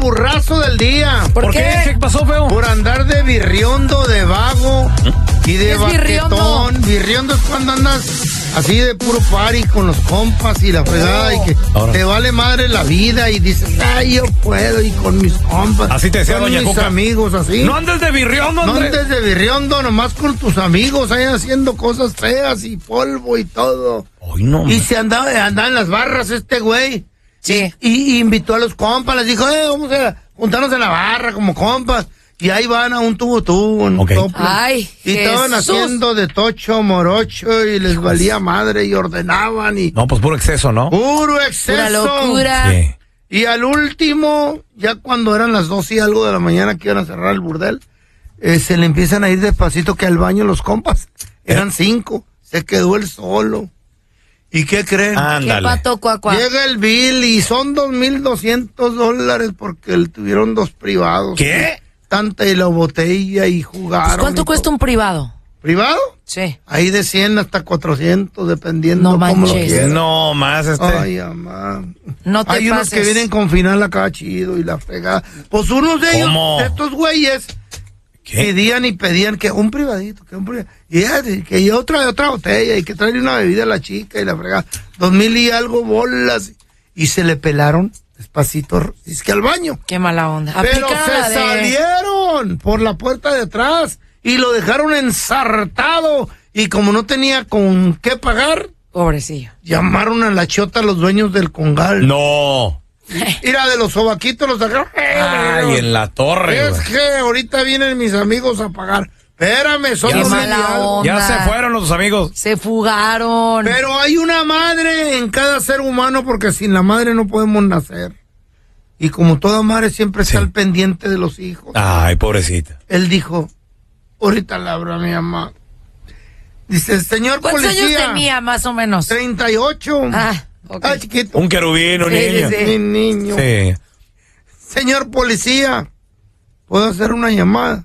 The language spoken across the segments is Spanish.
burrazo del día. ¿Por qué? ¿Qué pasó, feo? Por andar de birriondo, de vago y de baquetón. Birriondo es cuando andas así de puro party con los compas y la fregada y que te vale madre la vida y dices, ay, yo puedo y con mis compas. Así te decía con doña mis Cuca. Amigos, así. No andes de birriondo, No Andrés. andes de birriondo, nomás con tus amigos, ahí haciendo cosas feas y polvo y todo. Ay, no, y se andaba en las barras este güey. Sí. Y invitó a los compas, les dijo, vamos a juntarnos en la barra como compas. Y ahí van a un tubo, un tople. Ay, y estaban haciendo de tocho, morocho, y les valía madre, y ordenaban, y... No, pues puro exceso, ¿no? Puro exceso. Pura locura. Sí. Y al último, ya cuando eran las 2 y algo de la mañana que iban a cerrar el burdel, se le empiezan a ir despacito que al baño los compas. Eran 5, se quedó él solo. ¿Y qué creen? ¿Qué pato, cuacua? Llega el bill y son $2,200 porque tuvieron 2 privados. ¿Qué? Tanta y la botella y jugaron. Pues, ¿cuánto cuesta un privado? ¿Privado? Sí. Ahí de 100 hasta 400, dependiendo No cómo lo manches. quieras. No, más Ay, mamá. No te Hay unos pases. que vienen con final acá chido y la fregada. Pues unos de ellos, ¿Cómo? de estos güeyes, ¿Qué? pedían que un privadito, y que otra botella y que traerle una bebida a la chica y la fregada. 2,000 y algo bolas. Y se le pelaron despacito, es que al baño. Qué mala onda. Pero Aplica se la de- salieron por la puerta de atrás y lo dejaron ensartado. Y como no tenía con qué pagar, Pobrecillo. llamaron a la chota los dueños del congal. No. Mira, de los sobaquitos los sacaron. Ay, en la torre, Es güey. que ahorita vienen mis amigos a pagar. Espérame, son Ya Qué 2,000 y mala algo. onda. Ya se fueron los amigos. Se fugaron. Pero hay una madre en cada ser humano porque sin la madre no podemos nacer. Y como toda madre siempre está al pendiente de los hijos. Ay, pobrecita. Él dijo, ahorita le abro a mi mamá. Dice, señor ¿Cuántos policía. años tenía, más o menos? 38. Ah, ok. Ah, chiquito. Un querubín, un Sí, niño. sí, sí. Mi niño. Sí. Señor policía, ¿puedo hacer una llamada?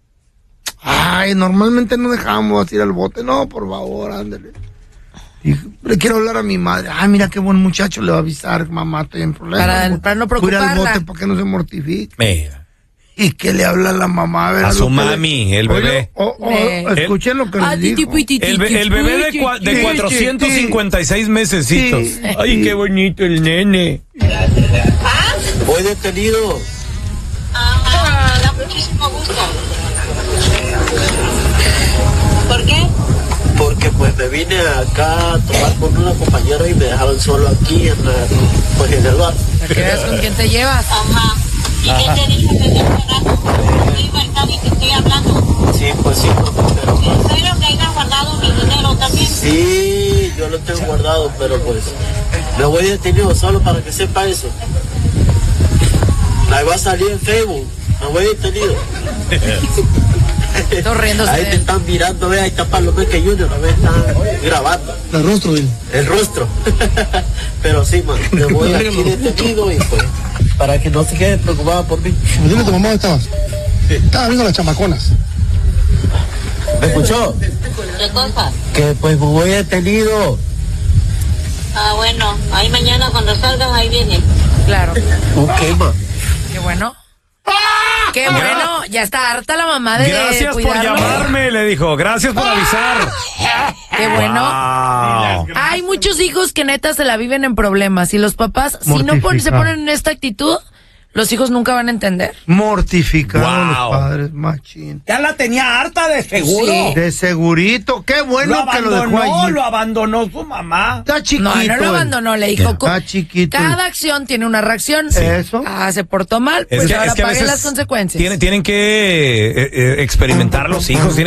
Ay, normalmente no dejamos ir al bote. No, por favor, ándale. Y le quiero hablar a mi madre. Ay, mira qué buen muchacho, le va a avisar, mamá, estoy en problemas. Para no Voy a ir al preocuparla. bote para que no se mortifique. Mira. Y que le habla a la mamá. ver, A su lo que mami, el bebé. Escuchen lo que les dijo. El bebé de 456 mesecitos. Sí. Ay, qué bonito el nene. Voy detenido. Da muchísimo gusto. ¿Por qué? Porque pues me vine acá a tomar con una compañera y me dejaron solo aquí en el bar. Para que veas con quién te llevas. Ajá. ¿Y qué te dije desde hace rato? ¿Qué verdad y te estoy hablando? Sí, pues sí, pero... ¿En serio que hayas guardado mi dinero también? Sí, yo lo tengo guardado, pero pues me voy detenido solo para que sepa eso. Ahí va a salir en Facebook, me voy detenido. Estoy riéndose Ahí de te él. están mirando, ve, ahí está Palomeque Junior, a ver, están grabando. El rostro, dile. El rostro. Pero sí, man, me voy aquí detenido y pues, para que no se quede preocupada por mí. Dile a tu mamá dónde estabas. Estaba viendo las chamaconas. ¿Me escuchó? ¿Qué cosa? Que pues me voy detenido. Ah, bueno, ahí mañana cuando salgas, ahí viene. Claro. Ok, man. Qué bueno. Qué bueno. Ya está harta la mamá de Gracias por cuidarlo. llamarme, le dijo. Gracias por avisar. Qué bueno. Wow. Hay muchos hijos que neta se la viven en problemas y los papás, si no se ponen en esta actitud, los hijos nunca van a entender. Mortificados los Wow. padres, machín. Ya la tenía harta de seguro. Sí. De segurito, qué bueno que lo dejó allí. Lo abandonó su mamá. Está chiquito. No, no lo abandonó, le dijo. Está chiquito. Cada acción tiene una reacción. Eso. Ah, se portó mal, pues Es que ahora a paguen veces las consecuencias. Tienen que experimentar los hijos.